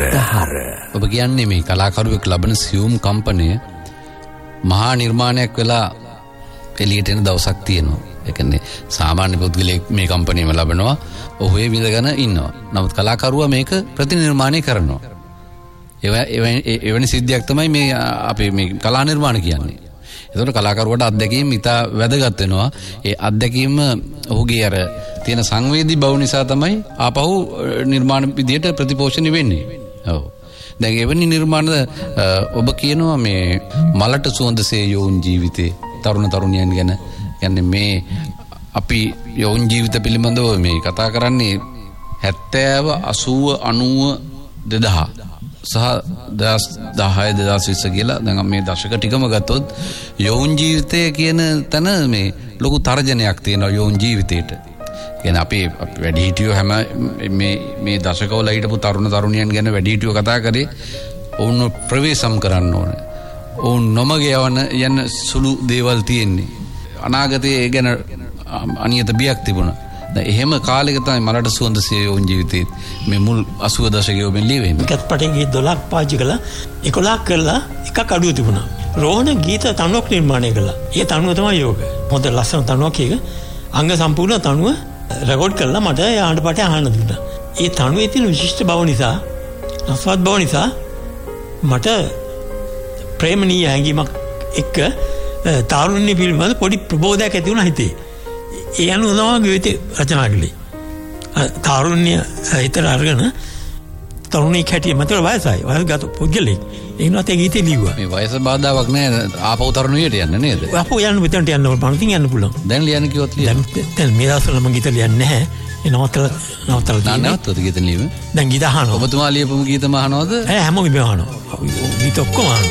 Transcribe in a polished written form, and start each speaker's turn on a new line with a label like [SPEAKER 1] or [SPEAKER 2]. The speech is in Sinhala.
[SPEAKER 1] ඔබ කියන්නේ මේ කලාකරුවෙක් ලබන සියුම් කම්පනය මහා නිර්මාණයක් වෙලා එළියට එන දවසක් තියෙනවා. ඒ කියන්නේ සාමාන්‍ය පුද්ගලයෙක් මේ කම්පැනිම ලබනවා, ඔහු ඒ විඳගෙන ඉන්නවා. නමුත් කලාකරුවා මේක ප්‍රතිනිර්මාණය කරනවා. එවැනි සිද්ධියක් තමයි මේ අපේ මේ කලා නිර්මාණ කියන්නේ. ඒතකොට කලාකරුවාට අත්දැකීම් ඉතා වැදගත් වෙනවා. ඒ අත්දැකීම ඔහුගේ අර තියෙන සංවේදී බව නිසා තමයි ආපහු නිර්මාණ විදියට ප්‍රතිපෝෂණය වෙන්නේ. ඔව්. දැන් එවැනි නිර්මාණ ඔබ කියනවා මේ මලට සුවඳසේ යෝන් ජීවිතේ තරුණ තරුණියන් ගැන. කියන්නේ මේ අපි යෝන් ජීවිත පිළිබඳව මේ කතා කරන්නේ 70 80 90 2000 සහ 2010 2020 කියලා. දැන් මේ දශක ටිකම ගත්තොත් යෝන් ජීවිතය කියන තැන මේ ලොකු තර්ජනයක් තියෙනවා යෝන් ජීවිතේට. කියන්නේ අපි වැඩිහිටියෝ හැම මේ දශකවල හිටපු තරුණ තරුණියන් ගැන වැඩිහිටියෝ කතා කරේ ඔවුන් ප්‍රවේශම් කරන්න ඕනේ. ඔවුන් නොමග යන සුළු දේවල් තියෙන්නේ. අනාගතයේ ඒ ගැන අනියත බියක් තිබුණා. දැන් එහෙම කාලයක තමයි මලට සුවඳසේ යෝන් ජීවිතේ මේ මුල් 80 දශකයේ ඔබෙන් ලියවෙන්නේ. එකත් පටන් ගිහ 12ක් පාවිච්චි කළා. 11ක් කරලා එකක් අඩුව තිබුණා. රෝහණ ගීත තනුවක් නිර්මාණය කළා. ඒ තනුව තමයි යෝග. හොඳ ලස්සන තනුවක් එක. අංග සම්පූර්ණ තනුව රෙකෝඩ් කරලා මට ආහඬ පාටේ අහන්න දුන්නා. ඒ තනුවේ තියෙන විශිෂ්ට බව නිසා, රසවත් බව නිසා මට ප්‍රේමණීය හැඟීමක් එක්ක තාරුණ්‍ය පිළිබඳ පොඩි ප්‍රබෝධයක් ඇති වුණා හිතේ. ඒ අනුව තමයි ගීත රචනා කළේ. තාරුණ්‍ය හිතට අරගෙන තරුණී කැටිය මතර වයසයි. වයසගත පුද්ගලෙක්. ඒ වුණත් ඒ ගීතේ ලිව්වා. මේ වයස බාධාවක් නැහැ. ආපහු තරුණියට යන්න නේද? ආපහු යන්න මෙතනට යන්න ඕන. පණතින් යන්න පුළුවන්. දැන් ලියන්න කිව්වොත් ලියන්න. දැන් මේ දවස්වල මම ගීත ලියන්නේ නැහැ. ඒ නවත්තලා නවත්තලා ගීත ලියන්නේ. දැන් ගීත අහනවා. ඔබතුමා ලියපු ගීතම අහනවද? හැමෝම අහනවා. ගීත ඔක්කොම අහනවා.